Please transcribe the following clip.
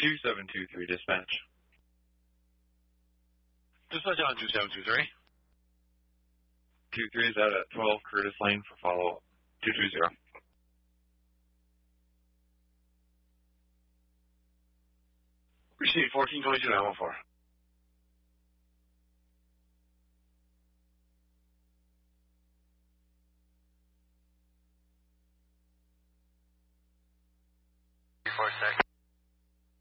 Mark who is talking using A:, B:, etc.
A: 2723 dispatch.
B: Dispatch on 2723.
A: 23 is out at 12 Curtis Lane for follow-up. 220.
B: Receive 1422-914.
C: For a second.